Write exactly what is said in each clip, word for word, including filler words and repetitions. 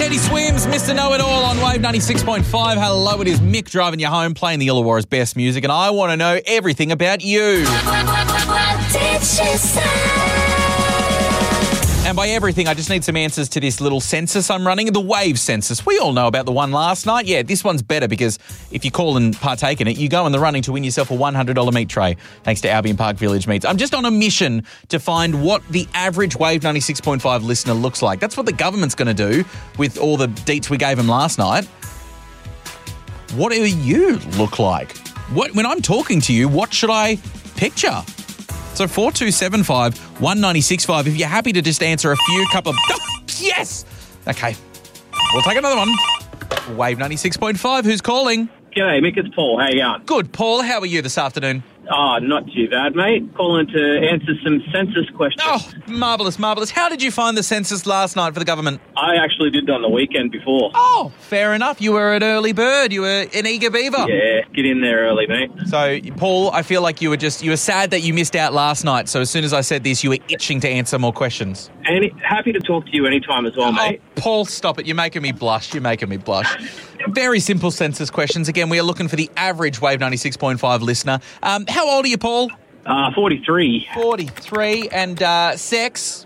Teddy Swims, Mister Know-It-All on Wave ninety-six point five. Hello, it is Mick driving you home, playing the Illawarra's best music, and I want to know everything about you. What did she say? And by everything, I just need some answers to this little census I'm running, the Wave census. We all know about the one last night. Yeah, this one's better because if you call and partake in it, you go in the running to win yourself a one hundred dollars meat tray, thanks to Albion Park Village Meats. I'm just on a mission to find what the average Wave ninety-six point five listener looks like. That's what the government's going to do with all the deets we gave them last night. What do you look like? What when I'm talking to you, what should I picture? So four two seven five, one nine six five. If you're happy to just answer a few couple of... Oh, yes! Okay. We'll take another one. Wave ninety-six point five. Who's calling? G'day, Mick. It's Paul. How you going? Good. Paul, how are you this afternoon? Oh, not too bad, mate. Calling to answer some census questions. Oh, marvellous, marvellous. How did you find the census last night for the government? I actually did it on the weekend before. Oh, fair enough. You were an early bird. You were an eager beaver. Yeah, get in there early, mate. So, Paul, I feel like you were just, you were sad that you missed out last night. So as soon as I said this, you were itching to answer more questions. And happy to talk to you anytime as well, Oh, mate. Paul, stop it. You're making me blush. You're making me blush. Very simple census questions. Again, we are looking for the average Wave ninety-six point five listener. Um, how old are you, Paul? Uh, forty-three. forty-three. And uh, sex?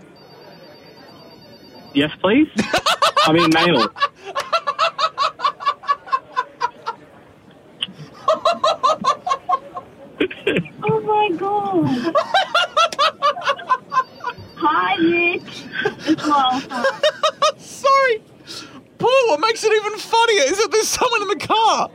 Yes, please. I mean, male. Oh, my God. Hi, Nick. It's Martha. Sorry. Paul, what makes it even funnier is that there's someone in the car.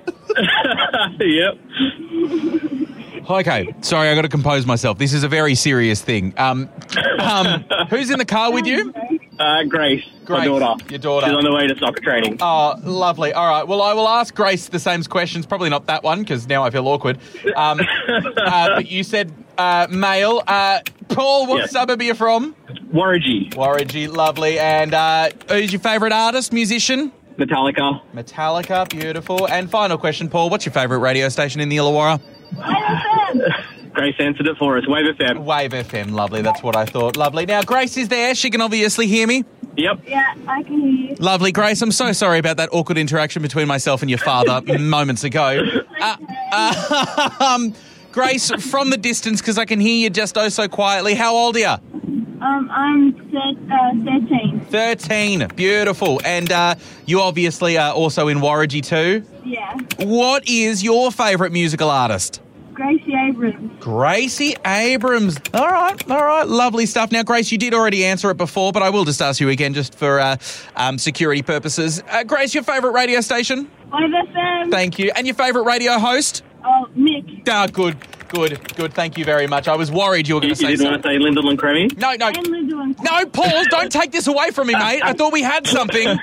Yep. Okay, sorry, I got to compose myself. This is a very serious thing. Um, um, who's in the car with you? Uh, Grace, Grace, my daughter. your daughter. She's on the way to soccer training. Oh, lovely. All right. Well, I will ask Grace the same questions. Probably not that one because now I feel awkward. Um, uh, but you said uh, male. Uh, Paul, what Yes. suburb are you from? Warrigy. Warrigy, lovely. And uh, who's your favourite artist, musician? Metallica. Metallica, beautiful. And final question, Paul, what's your favourite radio station in the Illawarra? Grace answered it for us. Wave F M. Wave F M, lovely. That's what I thought. Lovely. Now, Grace is there. She can obviously hear me. Yep. Yeah, I can hear you. Lovely, Grace. I'm so sorry about that awkward interaction between myself and your father moments ago. Uh, uh, um, Grace, from the distance, because I can hear you just oh so quietly, how old are you? Um, I'm thir- uh, thirteen. thirteen. Beautiful. And uh, you obviously are also in Warrigy too. Yeah. What is your favourite musical artist? Gracie Abrams. Gracie Abrams. All right, all right, lovely stuff. Now, Grace, you did already answer it before, but I will just ask you again just for uh, um, security purposes. Uh, Grace, your favourite radio station? Wave F M. Thank you. And your favourite radio host? Oh, Mick. Ah, good, good, good. Thank you very much. I was worried you were going You, to you say didn't something. want to say Lyndall and Cremmy? No, no. And Lyndall and No, Paul, don't take this away from me, mate. I thought we had something. Lyndall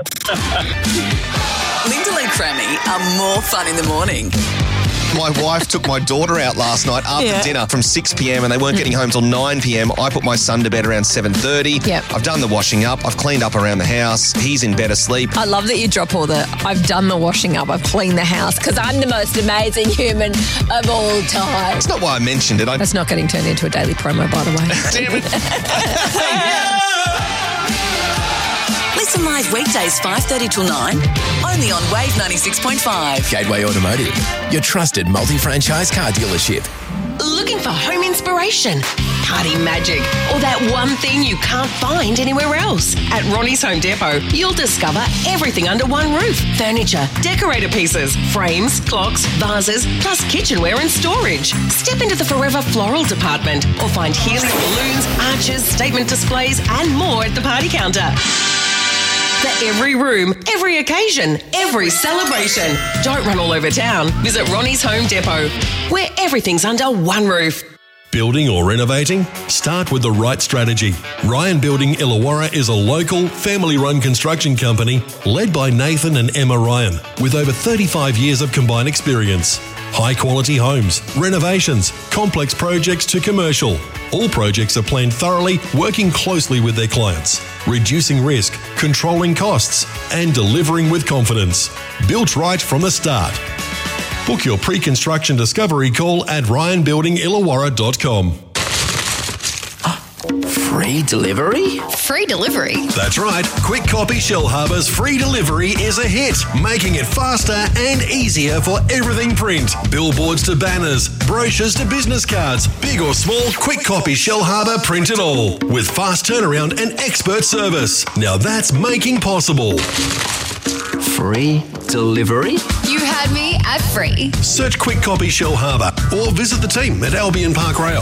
and Crammy are more fun in the morning. My wife took my daughter out last night after Yeah. dinner from six p.m. and they weren't getting home till nine p.m. I put my son to bed around seven thirty. Yep. I've done the washing up. I've cleaned up around the house. He's in bed asleep. I love that you drop all the, I've done the washing up, I've cleaned the house, because I'm the most amazing human of all time. That's not why I mentioned it. I That's not getting turned into a daily promo, by the way. Damn it. Listen live weekdays five thirty till nine, only on Wave ninety-six point five. Gateway Automotive, your trusted multi-franchise car dealership. Looking for home inspiration, party magic, or that one thing you can't find anywhere else? At Ronnie's Home Depot, you'll discover everything under one roof. Furniture, decorator pieces, frames, clocks, vases, plus kitchenware and storage. Step into the Forever Floral department or find helium balloons, arches, statement displays, and more at the party counter. For every room, every occasion, every celebration. Don't run all over town. Visit Ronnie's Home Depot, where everything's under one roof. Building or renovating? Start with the right strategy. Ryan Building Illawarra is a local, family-run construction company led by Nathan and Emma Ryan with over thirty-five years of combined experience. High-quality homes, renovations, complex projects to commercial. All projects are planned thoroughly, working closely with their clients, reducing risk, controlling costs, and delivering with confidence. Built right from the start. Book your pre-construction discovery call at ryan building illawarra dot com. Free delivery? Free delivery? That's right. Quick Copy Shellharbour's free delivery is a hit, making it faster and easier for everything print. Billboards to banners, brochures to business cards, big or small, Quick Copy Shellharbour print it all. With fast turnaround and expert service. Now that's making possible. Free delivery? You had me at free. Search Quick Copy Shellharbour or visit the team at Albion Park Rail.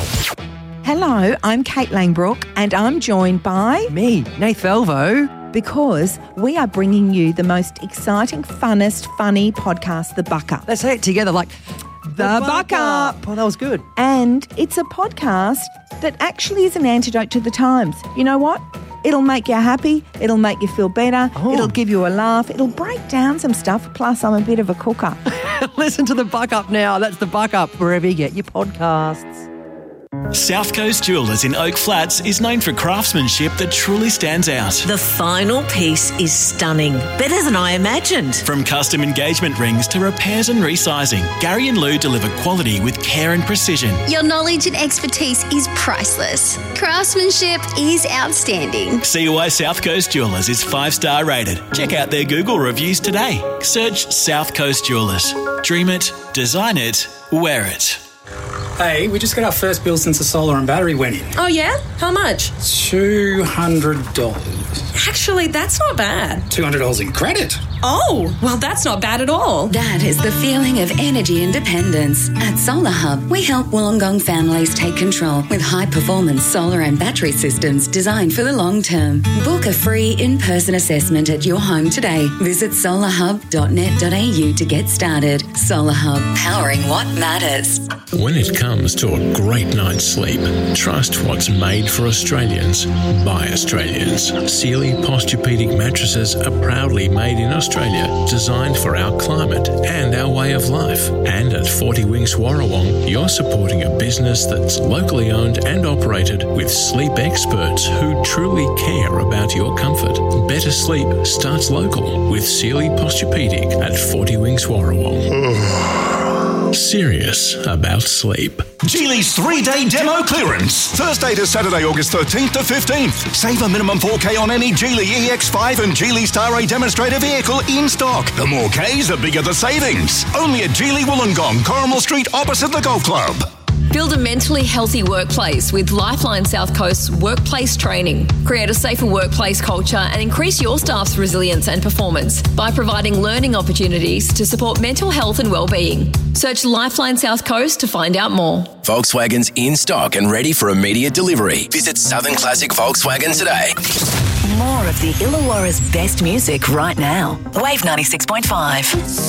Hello, I'm Kate Langbrook and I'm joined by... Me, Nath Velvo. Because we are bringing you the most exciting, funnest, funny podcast, The Buck Up. Let's say it together like... The, the Buck, Buck Up. Up. Oh, that was good. And it's a podcast that actually is an antidote to the times. You know what? It'll make you happy. It'll make you feel better. Oh. It'll give you a laugh. It'll break down some stuff. Plus, I'm a bit of a cooker. Listen to The Buck Up now. That's The Buck Up, wherever you get your podcasts. South Coast Jewellers in Oak Flats is known for craftsmanship that truly stands out. The final piece is stunning, better than I imagined. From custom engagement rings to repairs and resizing, Gary and Lou deliver quality with care and precision. Your knowledge and expertise is priceless. Craftsmanship is outstanding. See why South Coast Jewellers is five-star rated. Check out their Google reviews today. Search South Coast Jewellers. Dream it, design it, wear it. Hey, we just got our first bill since the solar and battery went in. Oh, yeah? How much? two hundred dollars. Actually, that's not bad. two hundred dollars in credit? Oh, well, that's not bad at all. That is the feeling of energy independence. At Solar Hub, we help Wollongong families take control with high-performance solar and battery systems designed for the long term. Book a free in-person assessment at your home today. Visit solar hub dot net dot a u to get started. Solar Hub, powering what matters. When it comes to a great night's sleep, trust what's made for Australians by Australians. Sealy Posturepedic mattresses are proudly made in Australia, designed for our climate and our way of life. And at forty Winks Warrawong, you're supporting a business that's locally owned and operated with sleep experts who truly care about your comfort. Better sleep starts local with Sealy Posturepedic at forty Winks Warrawong. Serious about sleep. Geely's three-day demo clearance. Thursday to Saturday, August thirteenth to fifteenth. Save a minimum four K on any Geely E X five and Geely Star A demonstrator vehicle in stock. The more Ks, the bigger the savings. Only at Geely Wollongong, Corrimal Street, opposite the golf club. Build a mentally healthy workplace with Lifeline South Coast's workplace training. Create a safer workplace culture and increase your staff's resilience and performance by providing learning opportunities to support mental health and wellbeing. Search Lifeline South Coast to find out more. Volkswagen's in stock and ready for immediate delivery. Visit Southern Classic Volkswagen today. More of the Illawarra's best music right now. Wave ninety-six point five.